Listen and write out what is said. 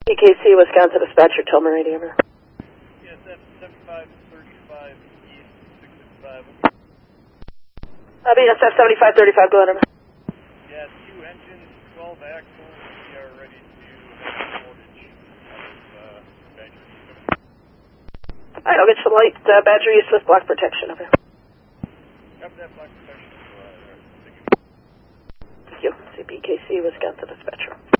BKC, Wisconsin dispatcher, tell Meridian. Yes, that's 7535 East 665. BSF 7535, go ahead. Yeah, 2 engines, 12 axles. We are ready to have portage out of Badger East. Alright, I'll get you light Badger East with block protection over. Copy that, block protection. Thank you. CBKC, Wisconsin dispatcher.